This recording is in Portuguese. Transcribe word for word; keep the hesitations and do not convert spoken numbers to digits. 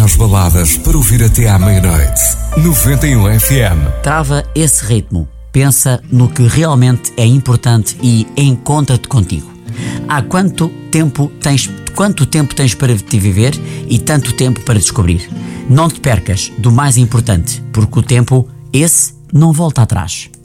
às baladas para ouvir até à meia-noite. noventa e um F M. Trava esse ritmo. Pensa no que realmente é importante e encontra-te contigo. Há quanto tempo tens, quanto tempo tens para te viver e tanto tempo para descobrir. Não te percas do mais importante, porque o tempo, esse, não volta atrás.